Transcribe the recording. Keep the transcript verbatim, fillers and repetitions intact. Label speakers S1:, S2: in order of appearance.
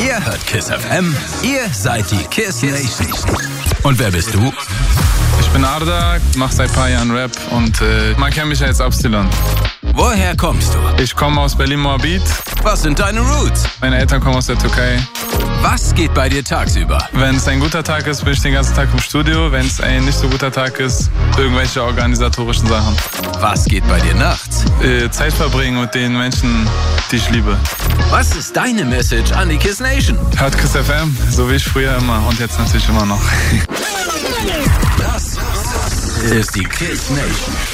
S1: Ihr hört KISS F M, ihr seid die KISS Nation. Und wer bist du?
S2: Ich bin Arda, mache seit ein paar Jahren Rap und äh, man kennt mich als Abstilon.
S1: Woher kommst du?
S2: Ich komme aus Berlin-Moabit.
S1: Was sind deine Roots?
S2: Meine Eltern kommen aus der Türkei.
S1: Was geht bei dir tagsüber?
S2: Wenn es ein guter Tag ist, bin ich den ganzen Tag im Studio. Wenn es ein nicht so guter Tag ist, irgendwelche organisatorischen Sachen.
S1: Was geht bei dir nachts?
S2: Äh, Zeit verbringen mit den Menschen, die ich liebe.
S1: Was ist deine Message an die KISS Nation?
S2: Hört KISS F M, so wie ich früher immer und jetzt natürlich immer noch.
S1: Das ist die KISS Nation.